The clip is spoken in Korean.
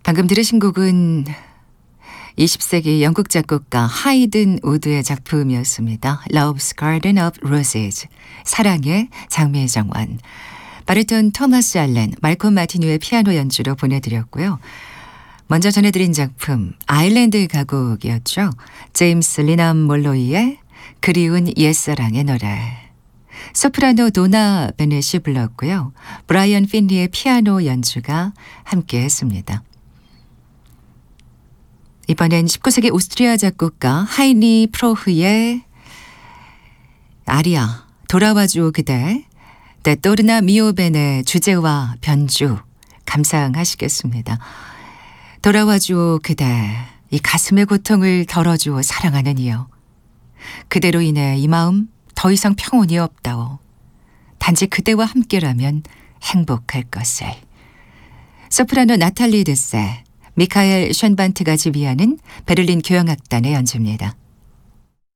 방금 들으신 곡은 20세기 영국 작곡가 하이든 우드의 작품이었습니다. Love's Garden of Roses, 사랑의 장미의 정원. 바리톤 토마스 알렌, 말콤 마티뉴의 피아노 연주로 보내드렸고요. 먼저 전해드린 작품 아일랜드 가곡이었죠. 제임스 리남 몰로이의 그리운 옛사랑의 노래. 소프라노 도나 베넷이 불렀고요. 브라이언 핀리의 피아노 연주가 함께했습니다. 이번엔 19세기 오스트리아 작곡가 하이니 프로흐의 아리아 돌아와줘 그대, 데토르나 미오벤의 주제와 변주 감상하시겠습니다. 돌아와줘 그대, 이 가슴의 고통을 덜어주어 사랑하는 이여, 그대로 인해 이 마음 더 이상 평온이 없다오. 단지 그대와 함께라면 행복할 것을. 소프라노 나탈리 드세, 미카엘 쉔반트가 지휘하는 베를린 교향악단의 연주입니다.